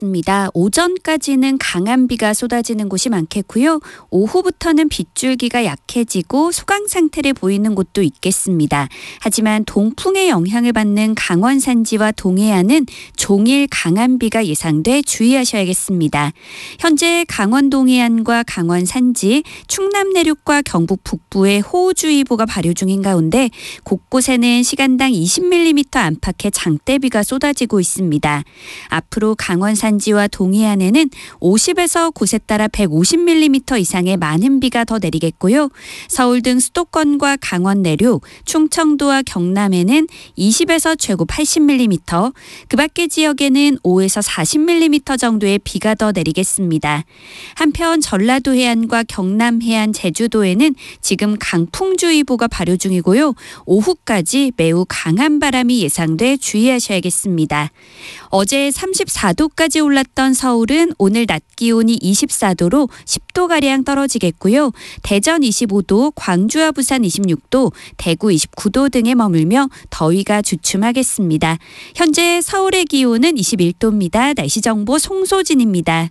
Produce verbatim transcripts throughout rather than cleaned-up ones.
입니다. 오전까지는 강한 비가 쏟아지는 곳이 많겠고요. 오후부터는 빗줄기가 약해지고 소강 상태를 보이는 곳도 있겠습니다. 하지만 동풍의 영향을 받는 강원 산지와 동해안은 종일 강한 비가 예상돼 주의하셔야겠습니다. 현재 강원 동해안과 강원 산지, 충남 내륙과 경북 북부에 호우주의보가 발효 중인 가운데 곳곳에는 시간당 이십 밀리미터 안팎의 장대비가 쏟아지고 있습니다. 앞으로 강원 산지와 동해안에는 오십에서 곳에 따라 백오십 밀리미터 이상의 많은 비가 더 내리겠고요. 서울 등 수도권과 강원 내륙, 충청도와 경남에는 이십에서 최고 팔십 밀리미터, 그 밖의 지역에는 오에서 사십 밀리미터 정도의 비가 더 내리겠습니다. 한편 전라도 해안과 경남 해안, 제주도에는 지금 강풍주의보가 발효 중이고요. 오후까지 매우 강한 바람이 예상돼 주의하셔야겠습니다. 어제 삼십사 도까지 올랐던 서울은 오늘 낮 기온이 이십사 도로 십 도가량 떨어지겠고요. 대전 이십오 도, 광주와 부산 이십육 도, 대구 이십구 도 등에 머물며 더위가 주춤하겠습니다. 현재 서울의 기온은 이십일 도입니다. 날씨 정보 송소진입니다.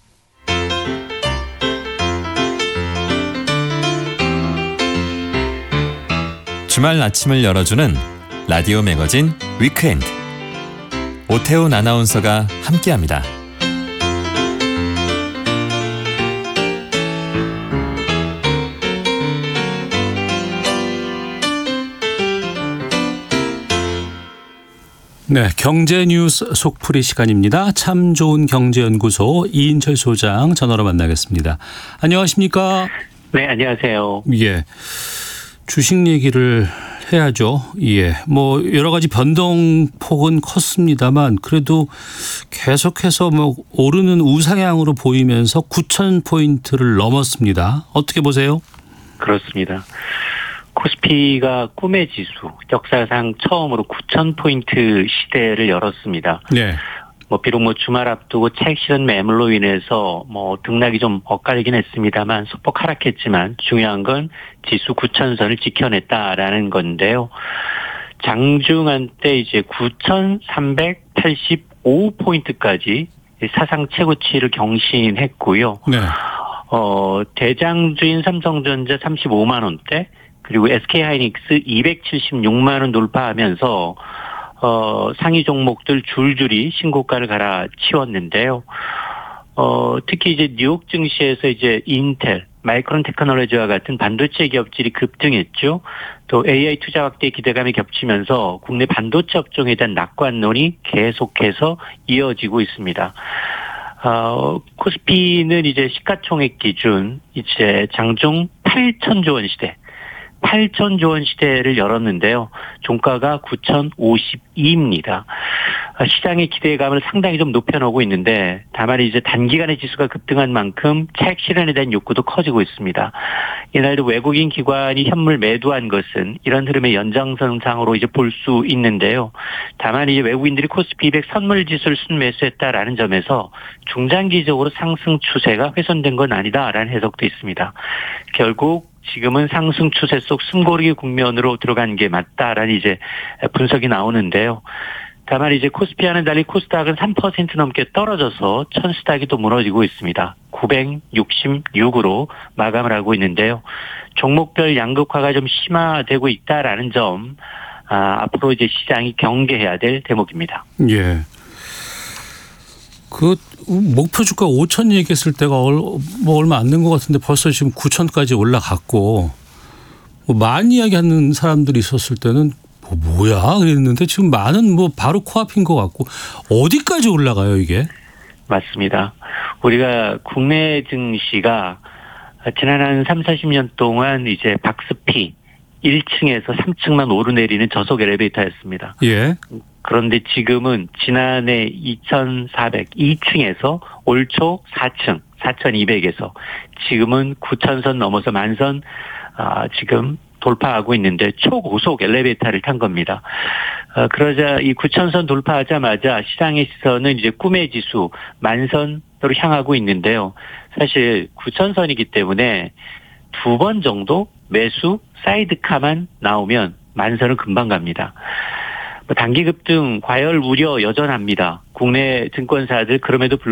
주말 아침을 열어주는 라디오 매거진 위크엔드. 오태훈 아나운서가 함께합니다. 네, 경제 뉴스 속풀이 시간입니다. 참 좋은 경제연구소 이인철 소장 전화로 만나겠습니다. 안녕하십니까? 네, 안녕하세요. 예, 주식 얘기를 해야죠. 예, 뭐 여러 가지 변동폭은 컸습니다만 그래도 계속해서 뭐 오르는 우상향으로 보이면서 구천 포인트를 넘었습니다. 어떻게 보세요? 그렇습니다. 코스피가 꿈의 지수, 역사상 처음으로 구천 포인트 시대를 열었습니다. 네. 뭐 비록 뭐 주말 앞두고 차익 실현 매물로 인해서 뭐 등락이 좀 엇갈리긴 했습니다만 소폭 하락했지만 중요한 건 지수 구천 선을 지켜냈다라는 건데요. 장중한 때 이제 구천삼백팔십오 포인트까지 사상 최고치를 경신했고요. 네. 어, 대장주인 삼성전자 삼십오만 원대, 그리고 에스케이하이닉스 이백칠십육만 원 돌파하면서 어, 상위 종목들 줄줄이 신고가를 갈아치웠는데요. 어, 특히 이제 뉴욕 증시에서 이제 인텔, 마이크론 테크놀로지와 같은 반도체 기업들이 급등했죠. 또 에이아이 투자 확대 기대감이 겹치면서 국내 반도체 업종에 대한 낙관론이 계속해서 이어지고 있습니다. 어, 코스피는 이제 시가총액 기준 이제 장중 팔천조 원 시대, 팔천조 원 시대를 열었는데요. 종가가 구천오십이입니다. 시장의 기대감을 상당히 좀 높여놓고 있는데 다만 이제 단기간에 지수가 급등한 만큼 차익 실현에 대한 욕구도 커지고 있습니다. 이날도 외국인 기관이 현물 매도한 것은 이런 흐름의 연장선상으로 이제 볼 수 있는데요. 다만 이제 외국인들이 코스피 이백 선물 지수를 순매수했다라는 점에서 중장기적으로 상승 추세가 훼손된 건 아니다라는 해석도 있습니다. 결국 지금은 상승 추세 속 숨고르기 국면으로 들어간 게 맞다라는 이제 분석이 나오는데요. 다만 이제 코스피와는 달리 코스닥은 삼 퍼센트 넘게 떨어져서 천스닥이 또 무너지고 있습니다. 구백육십육으로 마감을 하고 있는데요. 종목별 양극화가 좀 심화되고 있다라는 점, 아, 앞으로 이제 시장이 경계해야 될 대목입니다. 예. 그 목표 주가 오천 얘기했을 때가 뭐 얼마 안 된 것 같은데 벌써 지금 구천까지 올라갔고 뭐 만 이야기하는 사람들이 있었을 때는 뭐 뭐야 그랬는데 지금 만은 뭐 바로 코앞인 것 같고 어디까지 올라가요 이게? 맞습니다. 우리가 국내 증시가 지난 한 삼사십 년 동안 이제 박스피 일 층에서 삼 층만 오르내리는 저속 엘리베이터였습니다. 예. 그런데 지금은 지난해 이천사백, 이 층에서 올 초 사 층, 사천이백에서 지금은 구천 선 넘어서 만선 아, 지금 돌파하고 있는데 초고속 엘리베이터를 탄 겁니다. 어, 그러자 이 구천 선 돌파하자마자 시장의 시선은 이제 꿈의 지수 만선으로 향하고 있는데요. 사실 구천 선이기 때문에 두 번 정도 매수 사이드카만 나오면 만선은 금방 갑니다. 단기 급등 과열 우려 여전합니다. 국내 증권사들 그럼에도 불구하고